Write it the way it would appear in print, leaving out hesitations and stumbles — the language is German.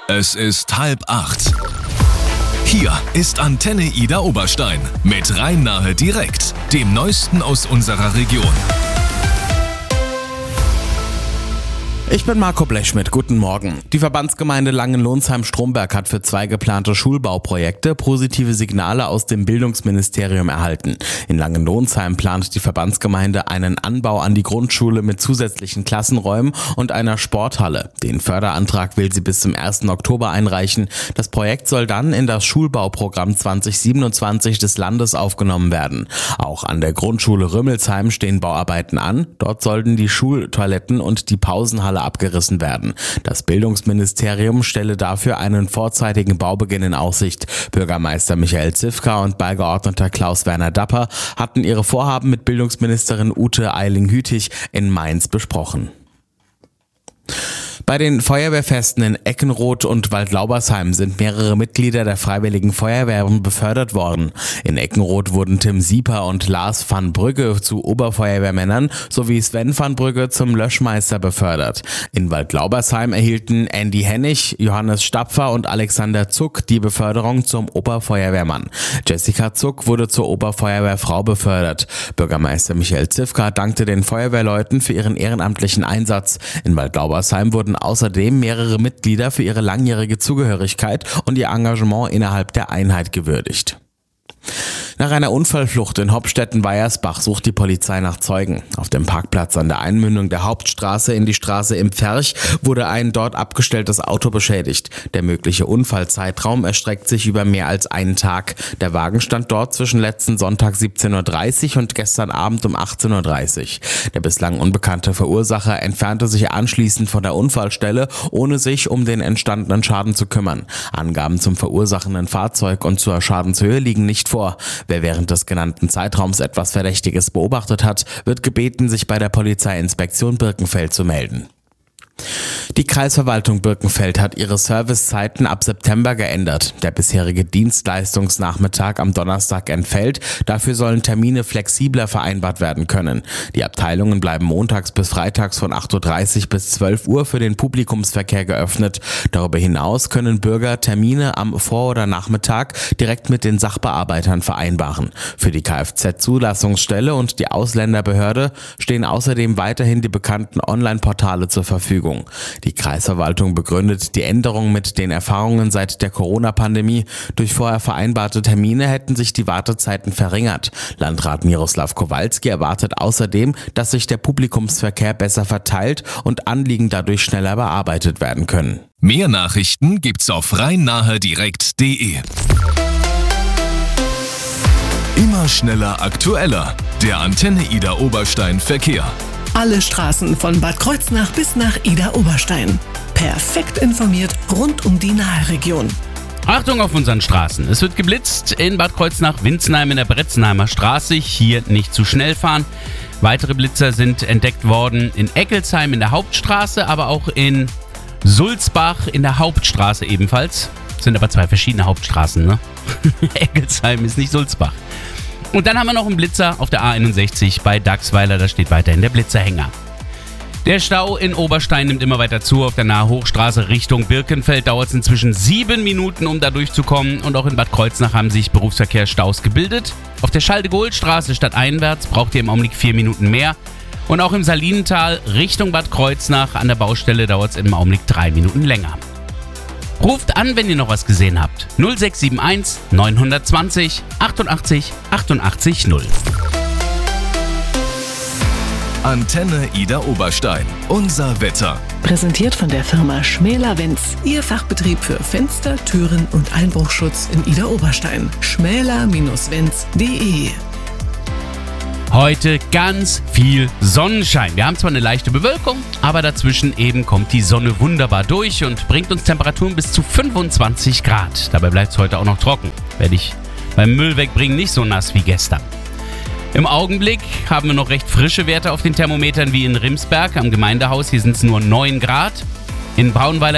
Es ist 7:30. Hier ist Antenne Ida Oberstein mit Rhein-Nahe direkt, dem Neuesten aus unserer Region. Ich bin Marco Blechschmidt, guten Morgen. Die Verbandsgemeinde Langenlonsheim-Stromberg hat für 2 geplante Schulbauprojekte positive Signale aus dem Bildungsministerium erhalten. In Langenlonsheim plant die Verbandsgemeinde einen Anbau an die Grundschule mit zusätzlichen Klassenräumen und einer Sporthalle. Den Förderantrag will sie bis zum 1. Oktober einreichen. Das Projekt soll dann in das Schulbauprogramm 2027 des Landes aufgenommen werden. Auch an der Grundschule Rümmelsheim stehen Bauarbeiten an. Dort sollten die Schultoiletten und die Pausenhalle abgerissen werden. Das Bildungsministerium stelle dafür einen vorzeitigen Baubeginn in Aussicht. Bürgermeister Michael Zifka und Beigeordneter Klaus-Werner Dapper hatten ihre Vorhaben mit Bildungsministerin Ute Eiling-Hütig in Mainz besprochen. Bei den Feuerwehrfesten in Eckenroth und Waldlaubersheim sind mehrere Mitglieder der Freiwilligen Feuerwehren befördert worden. In Eckenroth wurden Tim Sieper und Lars van Brügge zu Oberfeuerwehrmännern sowie Sven van Brügge zum Löschmeister befördert. In Waldlaubersheim erhielten Andy Hennig, Johannes Stapfer und Alexander Zuck die Beförderung zum Oberfeuerwehrmann. Jessica Zuck wurde zur Oberfeuerwehrfrau befördert. Bürgermeister Michael Zifka dankte den Feuerwehrleuten für ihren ehrenamtlichen Einsatz. In Waldlaubersheim wurden außerdem mehrere Mitglieder für ihre langjährige Zugehörigkeit und ihr Engagement innerhalb der Einheit gewürdigt. Nach einer Unfallflucht in Hopstetten-Weiersbach sucht die Polizei nach Zeugen. Auf dem Parkplatz an der Einmündung der Hauptstraße in die Straße im Pferch wurde ein dort abgestelltes Auto beschädigt. Der mögliche Unfallzeitraum erstreckt sich über mehr als einen Tag. Der Wagen stand dort zwischen letzten Sonntag 17:30 Uhr und gestern Abend um 18:30 Uhr. Der bislang unbekannte Verursacher entfernte sich anschließend von der Unfallstelle, ohne sich um den entstandenen Schaden zu kümmern. Angaben zum verursachenden Fahrzeug und zur Schadenshöhe liegen nicht vor. Wer während des genannten Zeitraums etwas Verdächtiges beobachtet hat, wird gebeten, sich bei der Polizeiinspektion Birkenfeld zu melden. Die Kreisverwaltung Birkenfeld hat ihre Servicezeiten ab September geändert. Der bisherige Dienstleistungsnachmittag am Donnerstag entfällt. Dafür sollen Termine flexibler vereinbart werden können. Die Abteilungen bleiben montags bis freitags von 8:30 Uhr bis 12 Uhr für den Publikumsverkehr geöffnet. Darüber hinaus können Bürger Termine am Vor- oder Nachmittag direkt mit den Sachbearbeitern vereinbaren. Für die Kfz-Zulassungsstelle und die Ausländerbehörde stehen außerdem weiterhin die bekannten Online-Portale zur Verfügung. Die Kreisverwaltung begründet die Änderung mit den Erfahrungen seit der Corona-Pandemie. Durch vorher vereinbarte Termine hätten sich die Wartezeiten verringert. Landrat Miroslav Kowalski erwartet außerdem, dass sich der Publikumsverkehr besser verteilt und Anliegen dadurch schneller bearbeitet werden können. Mehr Nachrichten gibt's auf rhein-nahe-direkt.de. Immer schneller, aktueller. Der Antenne Ida Oberstein Verkehr. Alle Straßen von Bad Kreuznach bis nach Ida Oberstein. Perfekt informiert rund um die Nahe-Region. Achtung auf unseren Straßen. Es wird geblitzt in Bad Kreuznach-Winzenheim in der Bretzenheimer Straße. Hier nicht zu schnell fahren. Weitere Blitzer sind entdeckt worden in Eckelsheim in der Hauptstraße, aber auch in Sulzbach in der Hauptstraße ebenfalls. Das sind aber 2 verschiedene Hauptstraßen, ne? Eckelsheim ist nicht Sulzbach. Und dann haben wir noch einen Blitzer auf der A61 bei Dachsweiler, da steht weiterhin der Blitzerhänger. Der Stau in Oberstein nimmt immer weiter zu. Auf der Nahe Hochstraße Richtung Birkenfeld dauert es inzwischen 7 Minuten, um da durchzukommen. Und auch in Bad Kreuznach haben sich Berufsverkehrsstaus gebildet. Auf der Schalde-Gohl-Straße stadteinwärts braucht ihr im Augenblick 4 Minuten mehr. Und auch im Salinental Richtung Bad Kreuznach an der Baustelle dauert es im Augenblick 3 Minuten länger. Ruft an, wenn ihr noch was gesehen habt. 0671 920 88 88 0. Antenne Ida Oberstein. Unser Wetter. Präsentiert von der Firma Schmäler-Wenz. Ihr Fachbetrieb für Fenster, Türen und Einbruchschutz in Ida Oberstein. schmäler-wenz.de. Heute ganz viel Sonnenschein. Wir haben zwar eine leichte Bewölkung, aber dazwischen eben kommt die Sonne wunderbar durch und bringt uns Temperaturen bis zu 25 Grad. Dabei bleibt es heute auch noch trocken. Werde ich beim Müll wegbringen nicht so nass wie gestern. Im Augenblick haben wir noch recht frische Werte auf den Thermometern wie in Rimsberg am Gemeindehaus. Hier sind es nur 9 Grad. In Braunweiler